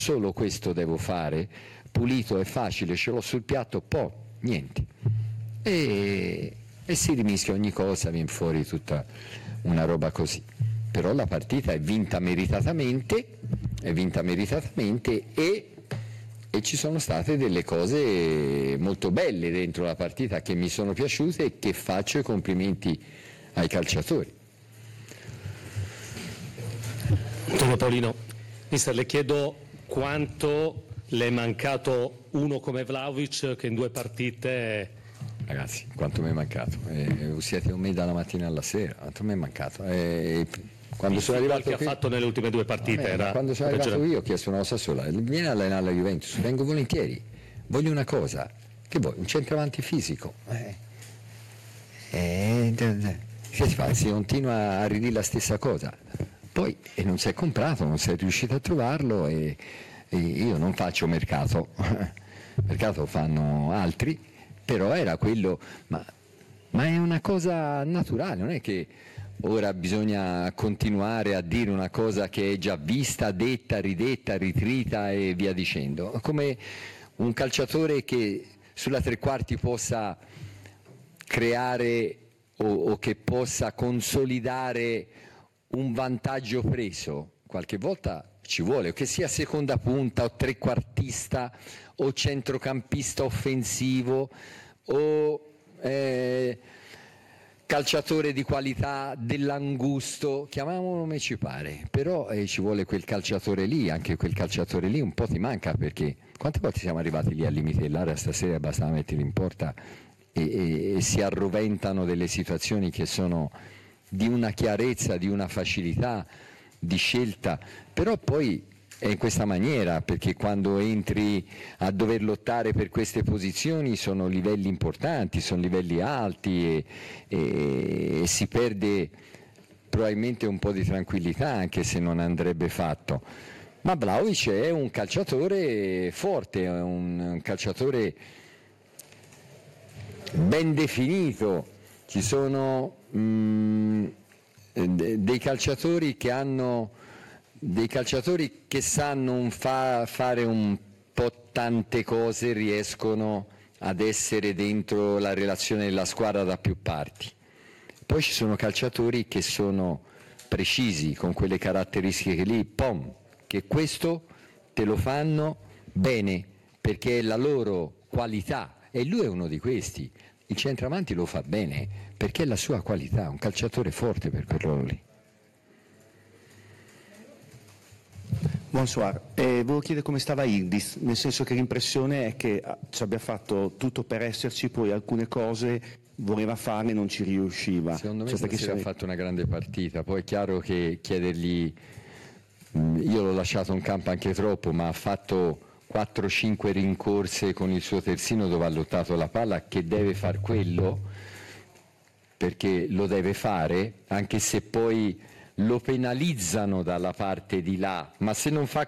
solo questo devo fare, pulito e facile, ce l'ho sul piatto, niente. E si rimischia ogni cosa, viene fuori tutta una roba così. Però la partita è vinta meritatamente e ci sono state delle cose molto belle dentro la partita che mi sono piaciute e che faccio i complimenti ai calciatori. Antonio Paolino, mister, le chiedo quanto le è mancato uno come Vlahovic che in 2 partite... Ragazzi, quanto mi è mancato? Siete con me dalla mattina alla sera, quanto mi è mancato? Quando sono arrivato che ha fatto nelle ultime 2 partite quando sono arrivato io ho chiesto una cosa sola: vieni a allenare la Juventus, vengo volentieri, voglio una cosa, che vuoi? Un centravanti fisico. Che si fa? Si continua a ridire la stessa cosa, poi non si è comprato, non sei riuscito a trovarlo e io non faccio mercato, mercato fanno altri, però era quello, ma è una cosa naturale, non è che ora bisogna continuare a dire una cosa che è già vista, detta, ridetta, ritrita e via dicendo. Come un calciatore che sulla tre quarti possa creare o che possa consolidare un vantaggio preso, qualche volta ci vuole, che sia seconda punta o trequartista o centrocampista offensivo o calciatore di qualità dell'angusto, chiamiamolo come ci pare, però ci vuole quel calciatore lì, anche quel calciatore lì un po' ti manca, perché quante volte siamo arrivati lì al limite dell'area, stasera bastava mettere in porta e si arroventano delle situazioni che sono di una chiarezza, di una facilità di scelta, però poi è in questa maniera, perché quando entri a dover lottare per queste posizioni sono livelli importanti, sono livelli alti e si perde probabilmente un po' di tranquillità, anche se non andrebbe fatto. Ma Vlahovic è un calciatore forte, è un calciatore ben definito, ci sono dei calciatori che sanno fare un po' tante cose, riescono ad essere dentro la relazione della squadra da più parti. Poi ci sono calciatori che sono precisi, con quelle caratteristiche lì, che questo te lo fanno bene, perché è la loro qualità, e lui è uno di questi. Il centravanti lo fa bene, perché è la sua qualità, un calciatore forte per quel ruolo lì. Bonsoir, volevo chiedere come stava Yildiz, nel senso che l'impressione è che ci abbia fatto tutto per esserci, poi alcune cose voleva farle e non ci riusciva. Secondo me stasera ha fatto una grande partita, poi è chiaro che chiedergli, io l'ho lasciato in campo anche troppo, ma ha fatto 4-5 rincorse con il suo terzino dove ha lottato la palla, che deve far quello, perché lo deve fare, anche se poi lo penalizzano dalla parte di là, ma se non fa